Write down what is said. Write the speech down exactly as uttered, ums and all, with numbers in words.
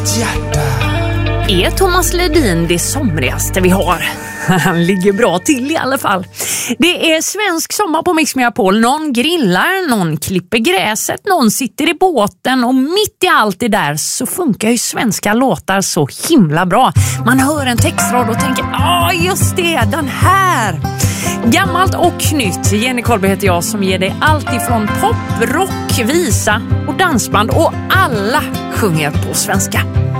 hjärta. Är Thomas Ledin det somrigaste vi har? Han ligger bra till i alla fall. Det är svensk sommar på Mix Megapol. Någon grillar, någon klipper gräset, någon sitter i båten och mitt i allt det där så funkar ju svenska låtar så himla bra. Man hör en textrad och tänker, ja just det, den här. Gammalt och nytt. Jenny Kolby heter jag som ger dig allt ifrån pop, rock, visa och dansband och alla sjunger på svenska.